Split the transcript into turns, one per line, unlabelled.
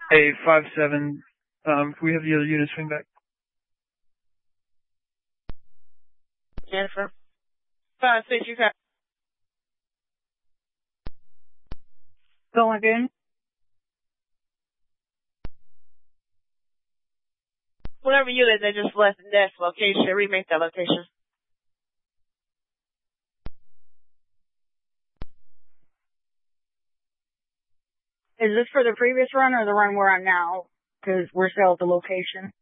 A 5-7. Can we have the other unit swing back?
Jennifer. 5-6, you got.
Going in.
Whatever unit that just left that location, remake that location.
Is this for the previous run or the run we're on now? Because we're still at the location.